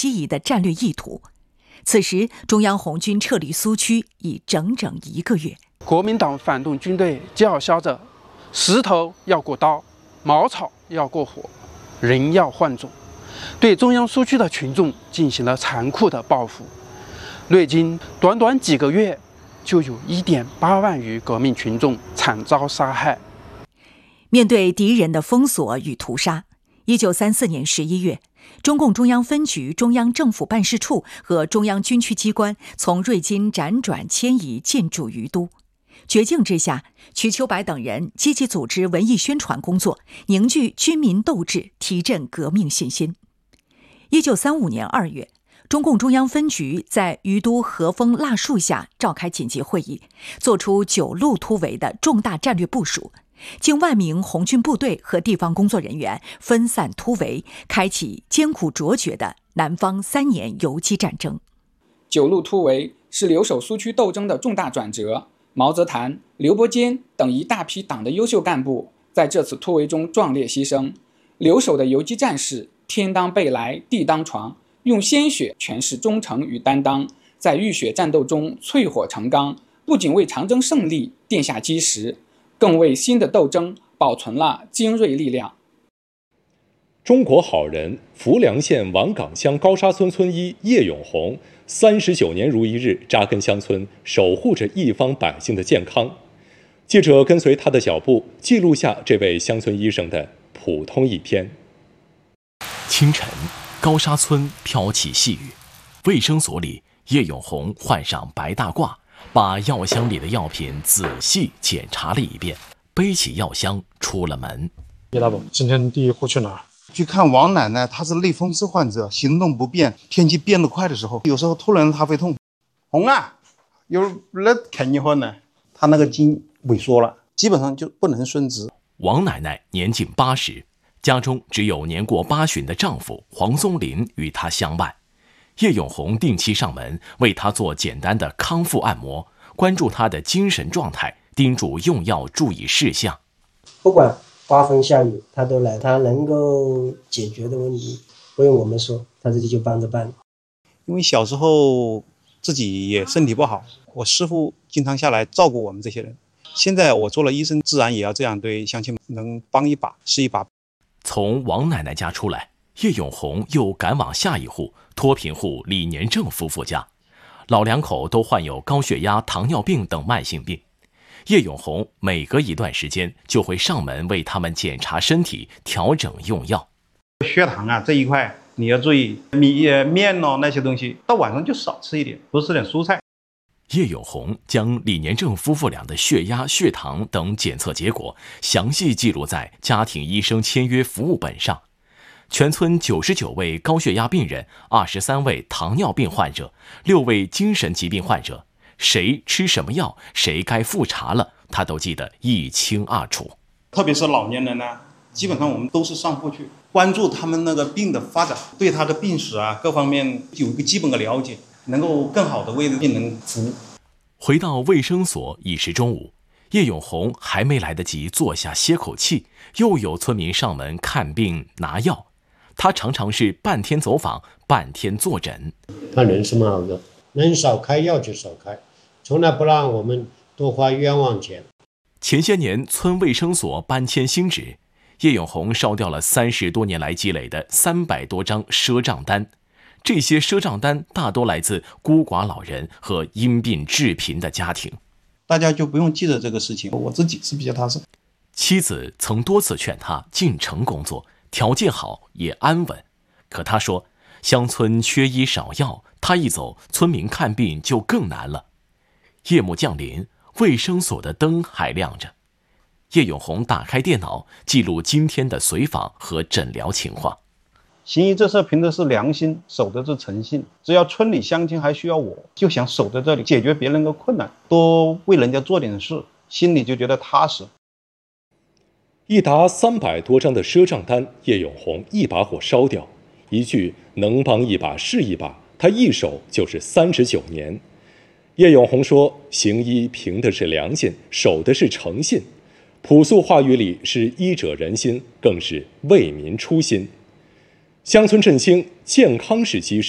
西移的战略意图。此时，中央红军撤离苏区已整整1个月。 国民党反动军队叫嚣着：石头要过刀，茅草要过火，人要换种，对中央苏区的群众进行了残酷的报复。历经短短几个月，就有1.8万余革命群众惨遭杀害。 面对敌人的封锁与屠杀，1934年11月，中共中央分局、中央政府办事处和中央军区机关从瑞金辗转迁移进驻于都。绝境之下，瞿秋白等人积极组织文艺宣传工作，凝聚军民斗志，提振革命信心。1935年2月，中共中央分局在于都和风蜡树下召开紧急会议，作出9路突围的重大战略部署，近万名红军部队和地方工作人员分散突围，开启艰苦卓绝的南方3年游击战争。 9路突围是留守苏区斗争的重大转折。毛泽谈、刘伯坚等一大批党的优秀干部在这次突围中壮烈牺牲。留守的游击战士天当被来，地当床，用鲜血诠释忠诚与担当，在浴血战斗中淬火成钢，不仅为长征胜利奠下基石，更为新的斗争保存了精锐力量。 中国好人浮梁县王岗乡高沙村村医叶永红39年如一日扎根乡村，守护着一方百姓的健康。记者跟随他的脚步，记录下这位乡村医生的普通一天。 清晨，高沙村飘起细雨，卫生所里，叶永红换上白大褂，把药箱里的药品仔细检查了一遍，背起药箱出了门。 叶大宝，今天第一户去哪儿？ 去看王奶奶，她是类风湿患者，行动不便，天气变得快的时候，有时候突然她会痛。红啊，有来看一会儿呢。她那个筋萎缩了，基本上就不能伸直。 王奶奶年近80，家中只有年过8旬的丈夫黄松林与她相伴。叶永红定期上门为她做简单的康复按摩，关注她的精神状态，叮嘱用药注意事项。 不管刮风下雨他都来，他能够解决的问题不用我们说，他自己就帮着办。 因为小时候自己也身体不好，我师父经常下来照顾我们这些人。现在我做了医生，自然也要这样对乡亲们能帮一把是一把。 从王奶奶家出来，叶永红又赶往下一户脱贫户李年正夫妇家。老两口都患有高血压、糖尿病等慢性病。叶永红每隔一段时间就会上门为他们检查身体，调整用药。 血糖啊这一块你要注意，米面那些东西到晚上就少吃一点，多吃点蔬菜。 叶永红将李年正夫妇俩的血压、血糖等检测结果详细记录在家庭医生签约服务本上。全村99位高血压病人、23位糖尿病患者、6位精神疾病患者，谁吃什么药，谁该复查了，他都记得一清二楚。 特别是老年人呢，基本上我们都是上户去关注他们那个病的发展，对他的病史啊各方面有一个基本的了解，能够更好的为病人服务。 回到卫生所已是中午，叶永红还没来得及坐下歇口气，又有村民上门看病拿药。他常常是半天走访，半天坐诊。 他人是蛮好的，能少开药就少开，从来不让我们多花冤枉钱。 前些年村卫生所搬迁新址，叶永红烧掉了30多年来积累的300多张赊账单。这些赊账单大多来自孤寡老人和因病致贫的家庭。 大家就不用记着这个事情，我自己是比较踏实。 妻子曾多次劝他进城工作，条件好也安稳，可他说乡村缺医少药，他一走，村民看病就更难了。夜幕降临，卫生所的灯还亮着。叶永红打开电脑，记录今天的随访和诊疗情况。 行医这事凭的是良心，守的是诚信。只要村里乡亲还需要我，就想守在这里解决别人的困难，多为人家做点事，心里就觉得踏实。 一沓300多张的赊账单，叶永红一把火烧掉。一句能帮一把是一把，他一守就是39年。叶永红说，行医凭的是良心，守的是诚信。朴素话语里是医者仁心，更是为民初心。乡村振兴，健康是基石。